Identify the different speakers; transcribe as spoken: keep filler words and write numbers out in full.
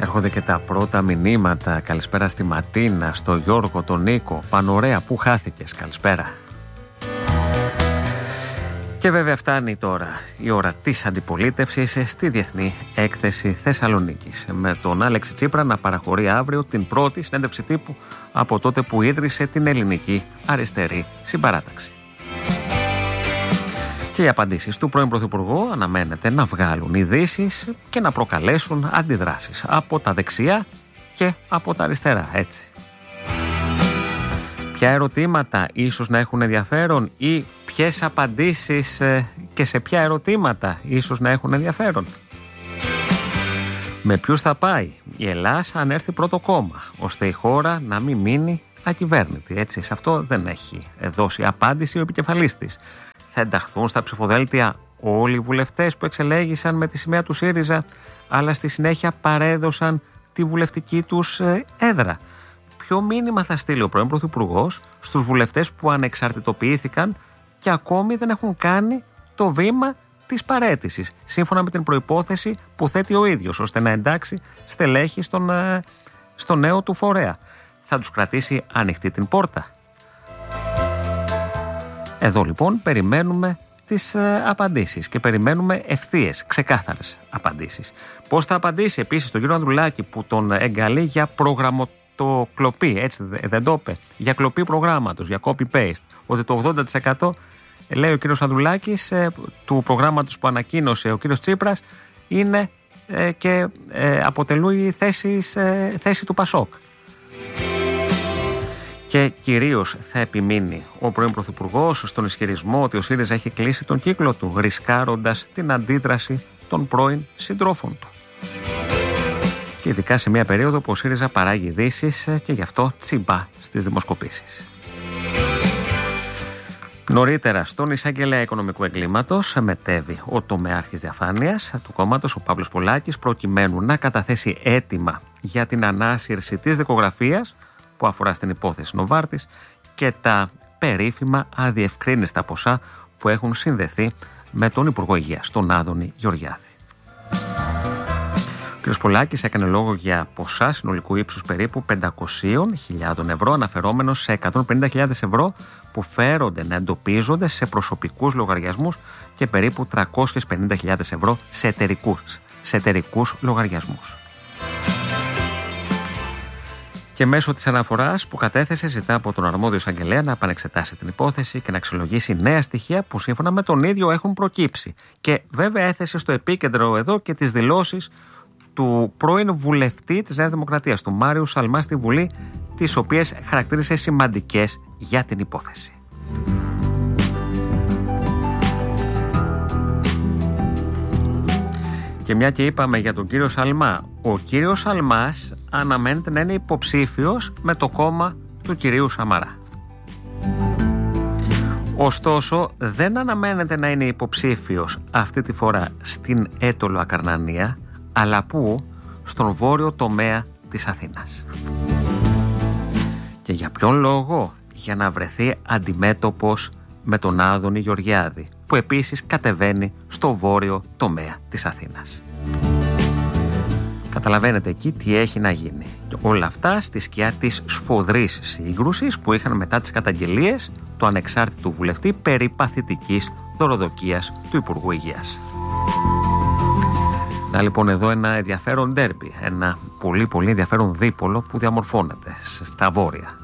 Speaker 1: Έρχονται και τα πρώτα μηνύματα. Καλησπέρα στη Ματίνα, στο Γιώργο, τον Νίκο. Πανωρέα, πού χάθηκες? Καλησπέρα. Και βέβαια φτάνει τώρα η ώρα της αντιπολίτευσης στη Διεθνή Έκθεση Θεσσαλονίκης, με τον Άλεξη Τσίπρα να παραχωρεί αύριο την πρώτη συνέντευξη τύπου από τότε που ίδρυσε την Ελληνική Αριστερή Συμπαράταξη. Και οι απαντήσεις του πρώην Πρωθυπουργού αναμένεται να βγάλουν ειδήσεις και να προκαλέσουν αντιδράσεις από τα δεξιά και από τα αριστερά, έτσι. Ποια ερωτήματα ίσως να έχουν ενδιαφέρον ή ποιες απαντήσεις και σε ποια ερωτήματα ίσως να έχουν ενδιαφέρον. Με ποιους θα πάει η Ελλάδα αν έρθει πρώτο κόμμα, ώστε η χώρα να μην μείνει ακυβέρνητη, έτσι. Σε αυτό δεν έχει δώσει απάντηση ο επικεφαλής της. Θα ενταχθούν στα ψηφοδέλτια όλοι οι βουλευτές που εξελέγησαν με τη σημαία του ΣΥΡΙΖΑ, αλλά στη συνέχεια παρέδωσαν τη βουλευτική τους έδρα. Ποιο μήνυμα θα στείλει ο πρώην Πρωθυπουργός στους βουλευτές που ανεξαρτητοποιήθηκαν και ακόμη δεν έχουν κάνει το βήμα της παραίτησης, σύμφωνα με την προϋπόθεση που θέτει ο ίδιος, ώστε να εντάξει στελέχη στον, στο νέο του φορέα? Θα τους κρατήσει ανοιχτή την πόρτα? Εδώ λοιπόν περιμένουμε τις ε, απαντήσεις και περιμένουμε ευθείες, ξεκάθαρες απαντήσεις. Πώς θα απαντήσει επίσης τον κύριο Ανδρουλάκη που τον εγκαλεί για προγραμματοκλοπή, έτσι δεν το είπε, για κλοπή προγράμματος, για copy-paste, ότι το ογδόντα τοις εκατό, λέει ο κύριος Ανδρουλάκης, ε, του προγράμματος που ανακοίνωσε ο κύριος Τσίπρας είναι ε, και ε, αποτελούν θέσεις, ε, θέση του Πασόκ. Και κυρίως θα επιμείνει ο πρώην Πρωθυπουργός στον ισχυρισμό ότι ο ΣΥΡΙΖΑ έχει κλείσει τον κύκλο του, ρισκάροντας την αντίδραση των πρώην συντρόφων του. Και ειδικά σε μια περίοδο που ο ΣΥΡΙΖΑ παράγει ειδήσεις και γι' αυτό τσιμπά στις δημοσκοπήσεις. Νωρίτερα, στον εισαγγελέα οικονομικού εγκλήματος μετέβη ο τομεάρχης διαφάνειας του κόμματος, ο Παύλος Πολάκης, προκειμένου να καταθέσει αίτημα για την ανάσυρση της δικογραφίας που αφορά στην υπόθεση Νοβάρτης και τα περίφημα αδιευκρίνιστα ποσά που έχουν συνδεθεί με τον Υπουργό Υγείας, τον Άδωνη Γεωργιάδη. Ο κ. Πολάκης έκανε λόγο για ποσά συνολικού ύψους περίπου πεντακόσιες χιλιάδες ευρώ, αναφερόμενος σε εκατόν πενήντα χιλιάδες ευρώ που φέρονται να εντοπίζονται σε προσωπικούς λογαριασμούς και περίπου τριακόσιες πενήντα χιλιάδες ευρώ σε εταιρικούς, σε εταιρικούς λογαριασμούς. Και μέσω της αναφοράς που κατέθεσε ζητά από τον αρμόδιο εισαγγελέα να επανεξετάσει την υπόθεση και να αξιολογήσει νέα στοιχεία που σύμφωνα με τον ίδιο έχουν προκύψει. Και βέβαια έθεσε στο επίκεντρο εδώ και τις δηλώσεις του πρώην βουλευτή της Νέας Δημοκρατίας, του Μάριου Σαλμά, στη Βουλή, τις οποίες χαρακτήρισε σημαντικές για την υπόθεση. Και μια και είπαμε για τον κύριο Σαλμά, ο κύριος Σαλμάς αναμένεται να είναι υποψήφιος με το κόμμα του κυρίου Σαμαρά. Ωστόσο, δεν αναμένεται να είναι υποψήφιος αυτή τη φορά στην Έτολο Ακαρνανία, αλλά που στον βόρειο τομέα της Αθήνας. Και για ποιον λόγο? Για να βρεθεί αντιμέτωπος με τον Άδωνη Γεωργιάδη, που επίσης κατεβαίνει στο βόρειο τομέα της Αθήνας. Καταλαβαίνετε εκεί τι έχει να γίνει. Και όλα αυτά στη σκιά της σφοδρής σύγκρουσης που είχαν μετά τις καταγγελίες του ανεξάρτητου βουλευτή περί παθητικής δωροδοκίας του Υπουργού Υγείας. Να λοιπόν εδώ ένα ενδιαφέρον ντέρμπι, ένα πολύ πολύ ενδιαφέρον δίπολο που διαμορφώνεται στα βόρεια